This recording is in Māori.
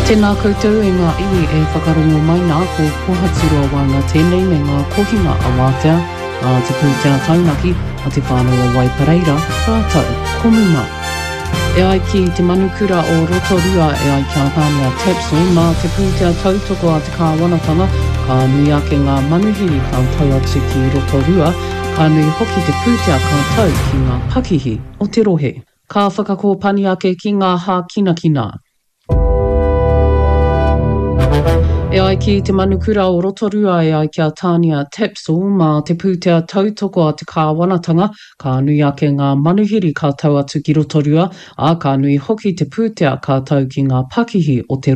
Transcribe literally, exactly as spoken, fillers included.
Tēnā koutou e ngā iwi e whakarongo mai nā ko Pohatiro Wanga tēnei me ngā kohinga a Wātea, a te pūtea taunaki, a te whānau Waipareira, rātau, komuma. E ai ki te manukura o Rotorua e ai kia tānia Tapsol, mā te pūtea tautoko a te kāwanatanga, ka nui ake ngā manuhiri ka tau atu ki Rotorua, ka nui hoki te pūtea ka tau ki ngā pakihi o te rohe. Ka whakakōpani ake ki ngā hā kina kina. E ai ki te manukura o Rotorua e ai kia tānia Tapsol, mā te pūtea tautoko a te kāwanatanga, ka nui ake ngā manuhiri ka tau atu ki Rotorua, a ka nui hoki te pūtea ka tau ki ngā pakihi o te